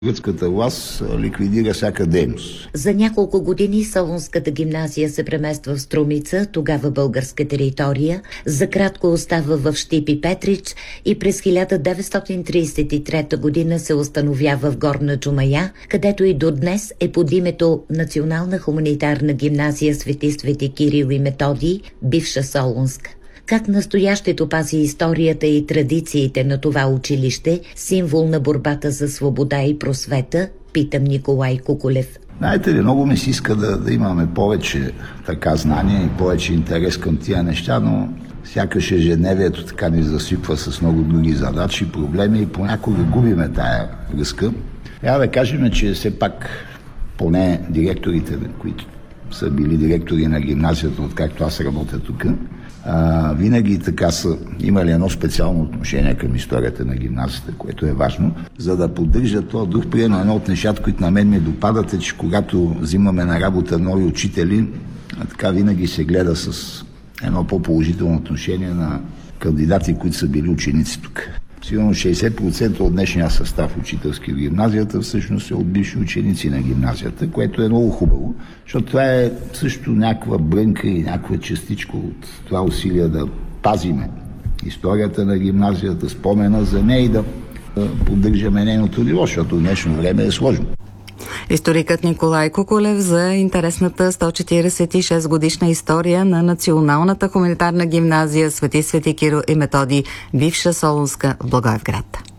Гръцката власт ликвидира всяка дейност. За няколко години Солунската гимназия се премества в Струмица, тогава българска територия, за кратко остава в Щипи Петрич и през 1933 година се установява в Горна Джумая, където и до днес е под името Национална хуманитарна гимназия Свети Кирил и Методий, бивша Солунска. Как настоящето пази историята и традициите на това училище, символ на борбата за свобода и просвета, питам Николай Кукулев. Знаете ли, много ми се иска да имаме повече така знания и повече интерес към тия неща, но сякаш ежедневието така ни засипва с много други задачи, проблеми и понякога губиме тая връзка. Трябва да кажем, че все пак поне директорите, които са били директори на гимназията, откакто аз работя тук, винаги така са имали едно специално отношение към историята на гимназията, което е важно, за да поддържат това дух. Примерно едно от нещата, които на мен ми допадат, е, че когато взимаме на работа нови учители, така винаги се гледа с едно по-положително отношение на кандидати, които са били ученици тук. Сигурно 60% от днешния състав учителски в гимназията всъщност е от бивши ученици на гимназията, което е много хубаво, защото това е също някаква брънка и някаква частичка от това усилие да пазиме историята на гимназията, спомена за нея и да поддържаме нейното ниво, защото в днешно време е сложно. Историкът Николай Кукулев за интересната 146 годишна история на Националната хуманитарна гимназия Свети Кирил и Методий, бивша Солунска в Благоевград.